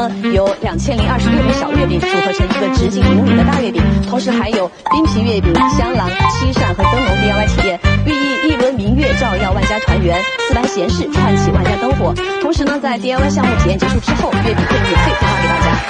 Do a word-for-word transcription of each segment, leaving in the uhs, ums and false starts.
呢有两千零二十六枚小月饼组合成一个直径五米的大月饼，同时还有冰皮月饼、香囊、漆扇和灯笼 D I Y 体验，寓意一轮明月照耀万家团圆，四般闲事串起万家灯火。同时呢，在 D I Y 项目体验结束之后，月饼可以免费分发给大家。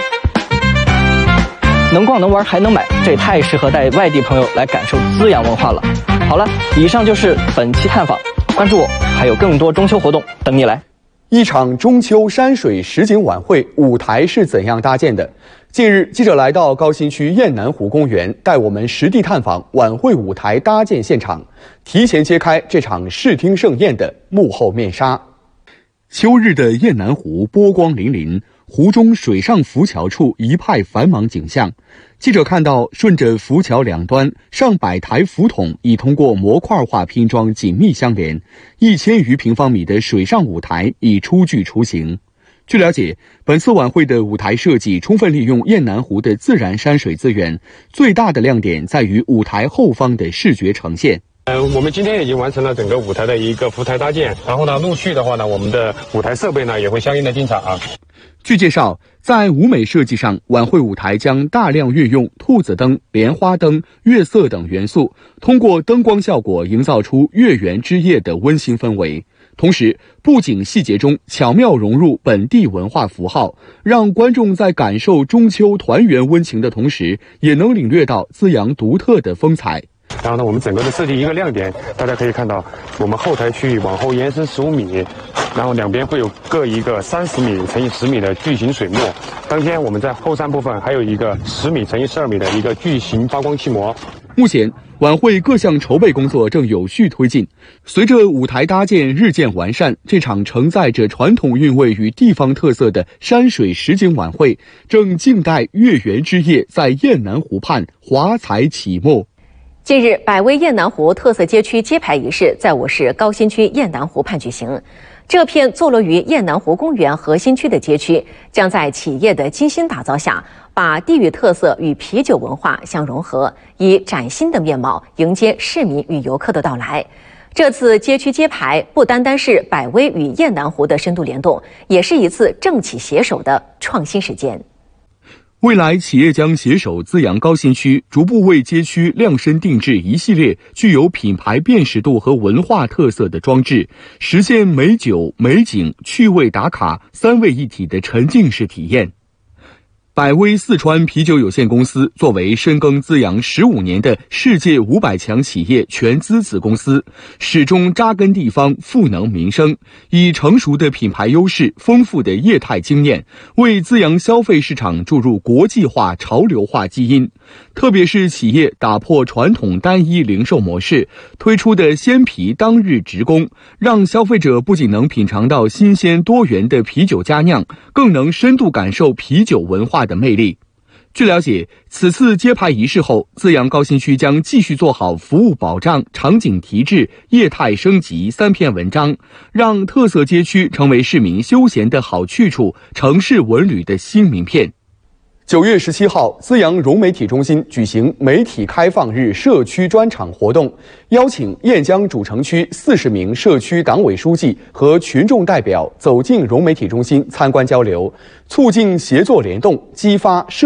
能逛能玩还能买，这也太适合带外地朋友来感受资阳文化了。好了，以上就是本期探访，关注我，还有更多中秋活动等你来。 一场中秋山水实景晚会舞台是怎样搭建的？近日，记者来到高新区雁南湖公园，带我们实地探访晚会舞台搭建现场，提前揭开这场视听盛宴的幕后面纱。秋日的雁南湖波光粼粼，湖中水上浮桥处一派繁忙景象。记者看到，顺着浮桥两端，上百台浮筒已通过模块化拼装紧密相连，一千余平方米的水上舞台已初具雏形。据了解，本次晚会的舞台设计充分利用雁南湖的自然山水资源，最大的亮点在于舞台后方的视觉呈现。 呃，我们今天已经完成了整个舞台的一个浮台搭建，然后呢，陆续的话呢，我们的舞台设备呢也会相应的进场啊。 据介绍，在舞美设计上，晚会舞台将大量运用兔子灯、莲花灯、月色等元素，通过灯光效果营造出月圆之夜的温馨氛围。同时，布景细节中巧妙融入本地文化符号，让观众在感受中秋团圆温情的同时，也能领略到资阳独特的风采。 然后呢，我们整个的设计一个亮点，大家可以看到，我们后台区域往后延伸十五米，然后两边会有各一个三十米乘以十米的巨型水幕。当天我们在后山部分还有一个十米乘以十二米的一个巨型发光气膜。 目前，晚会各项筹备工作正有序推进。随着舞台搭建日渐完善，这场承载着传统韵味与地方特色的山水实景晚会，正静待月圆之夜在雁南湖畔华彩启幕。 近日，百威雁南湖特色街区揭牌仪式在我市高新区雁南湖畔举行。这片坐落于雁南湖公园核心区的街区，将在企业的精心打造下，把地域特色与啤酒文化相融合，以崭新的面貌迎接市民与游客的到来。这次街区揭牌不单单是百威与雁南湖的深度联动，也是一次政企携手的创新实践。 未来，企业将携手资阳高新区，逐步为街区量身定制一系列具有品牌辨识度和文化特色的装置，实现美酒、美景、趣味打卡三位一体的沉浸式体验。百威四川啤酒有限公司作为深耕资阳十五年的世界五百强企业全资子公司，始终扎根地方，赋能民生，以成熟的品牌优势、丰富的业态经验，为资阳消费市场注入国际化、潮流化基因。特别是企业打破传统单一零售模式，推出的鲜啤当日直供，让消费者不仅能品尝到新鲜多元的啤酒佳酿，更能深度感受啤酒文化的魅力。据了解，此次揭牌仪式后，资阳高新区将继续做好服务保障、场景提质、业态升级三篇文章，让特色街区成为市民休闲的好去处，城市文旅的新名片。九月十七号，资阳融媒体中心举行媒体开放日社区专场活动，邀请雁江主城区四十名社区党委书记和群众代表走进融媒体中心参观交流，促进协作联动，激发社